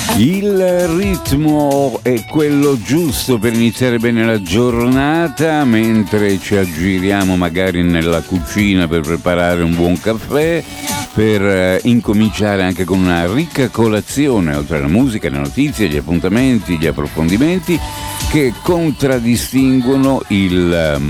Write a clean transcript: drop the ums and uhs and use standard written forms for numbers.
Il ritmo è quello giusto per iniziare bene la giornata, mentre ci aggiriamo magari nella cucina per preparare un buon caffè, per incominciare anche con una ricca colazione, oltre alla musica, le notizie, gli appuntamenti, gli approfondimenti che contraddistinguono il